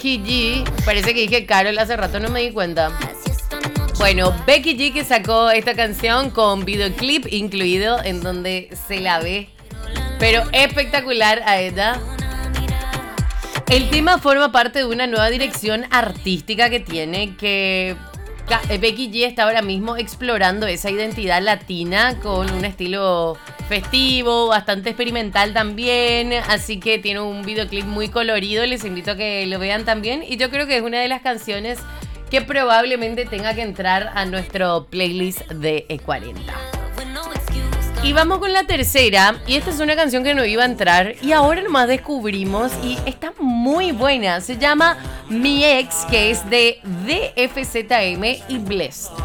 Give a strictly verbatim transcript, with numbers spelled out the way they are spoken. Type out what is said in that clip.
Becky G. Parece que dije Carol, hace rato no me di cuenta. Bueno, Becky G que sacó esta canción con videoclip incluido en donde se la ve, pero espectacular a ella. El tema forma parte de una nueva dirección artística que tiene, que Becky G está ahora mismo explorando esa identidad latina con un estilo festivo, bastante experimental también, así que tiene un videoclip muy colorido, les invito a que lo vean también, y yo creo que es una de las canciones que probablemente tenga que entrar a nuestro playlist de E cuarenta. Y vamos con la tercera, y esta es una canción que no iba a entrar y ahora nomás descubrimos y está muy buena. Se llama Mi Ex, que es de D F Z M y Blessd.